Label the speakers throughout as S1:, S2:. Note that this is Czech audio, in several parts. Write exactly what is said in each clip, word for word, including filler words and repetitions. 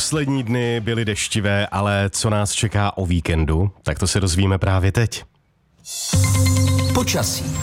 S1: Poslední dny byly deštivé, ale co nás čeká o víkendu, tak to se dozvíme právě teď.
S2: Počasí.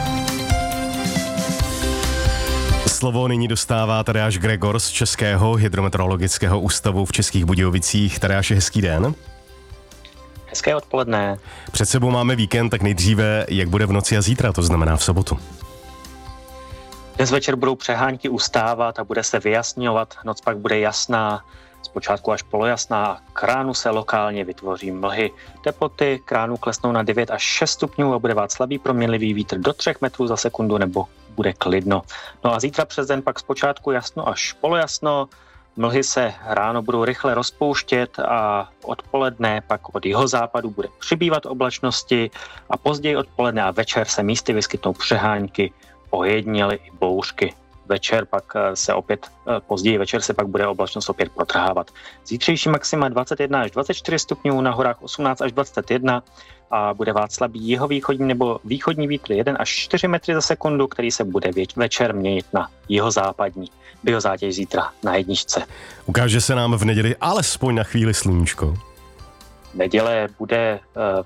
S1: Slovo nyní dostává Tadeáš Gregor z Českého hydrometeorologického ústavu v Českých Budějovicích. Tadeáši, hezký den.
S3: Hezké odpoledne.
S1: Před sebou máme víkend, tak nejdříve, jak bude v noci a zítra, to znamená v sobotu.
S3: Dnes večer budou přehánky ustávat a bude se vyjasňovat, noc pak bude jasná, zpočátku až polojasná, k ránu se lokálně vytvoří mlhy. Teploty k ránu klesnou na devět až šest stupňů a bude vát slabý proměnlivý vítr do tři metrů za sekundu nebo bude klidno. No a zítra přes den pak zpočátku jasno až polojasno, mlhy se ráno budou rychle rozpouštět a odpoledne pak od jihozápadu bude přibývat oblačnosti a později odpoledne a večer se místy vyskytnou přehánky, ojediněly i bouřky. Večer pak se opět, později večer se pak bude oblačnost opět protrhávat. Zítřejší maxima dvacet jedna až dvacet čtyři stupňů, na horách osmnáct až dvacet jedna a bude vát slabý jihovýchodní nebo východní vítr jeden až čtyři metry za sekundu, který se bude večer měnit na jihozápadní. Biozátěž zítra na jedničce.
S1: Ukáže se nám v neděli alespoň na chvíli sluníčko.
S3: Neděle bude uh,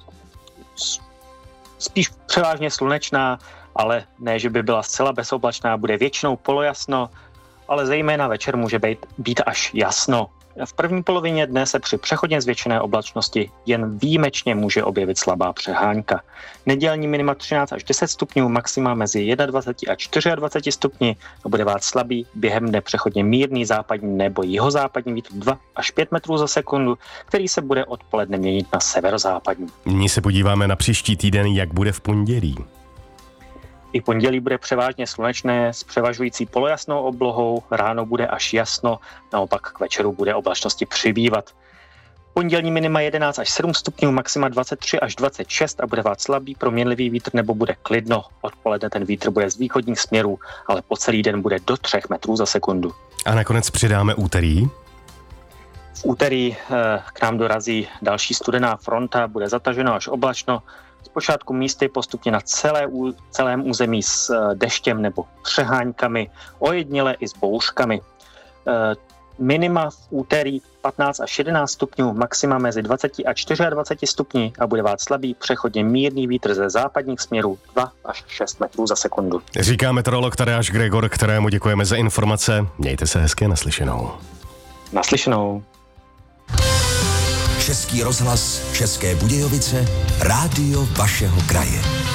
S3: spíš převážně slunečná, ale ne, že by byla zcela bezoblačná, bude většinou polojasno, ale zejména večer může být, být až jasno. V první polovině dne se při přechodně zvětšené oblačnosti jen výjimečně může objevit slabá přehánka. Nedělní minima třináct až deset stupňů, maxima mezi dvacet jedna až dvacet čtyři stupni a bude vát slabý, během dne přechodně mírný západní nebo jihozápadní vítr dva až pět metrů za sekundu, který se bude odpoledne měnit na severozápadní.
S1: Nyní se podíváme na příští týden, jak bude v pondělí.
S3: I pondělí bude převážně slunečné s převažující polojasnou oblohou, ráno bude až jasno, naopak k večeru bude oblačnosti přibývat. Pondělní minima jedenáct až sedm stupňů, maxima dvacet tři až dvacet šest a bude vát slabý proměnlivý vítr nebo bude klidno. Odpoledne ten vítr bude z východních směrů, ale po celý den bude do tři metrů za sekundu.
S1: A nakonec přidáme úterý.
S3: V úterý eh, k nám dorazí další studená fronta, bude zataženo až oblačno. Zpočátku místy postupně na celé, celém území s deštěm nebo přehánkami, ojediněle i s bouřkami. E, minima v úterý patnáct až jedenáct stupňů, maxima mezi dvacet a dvacet čtyři stupni a bude vát slabý, přechodně mírný vítr ze západních směrů dva až šest metrů za sekundu. Říká
S1: meteorolog Tadeáš Gregor, kterému děkujeme za informace. Mějte se hezky, naslyšenou.
S3: Naslyšenou.
S2: Český rozhlas, České Budějovice, rádio vašeho kraje.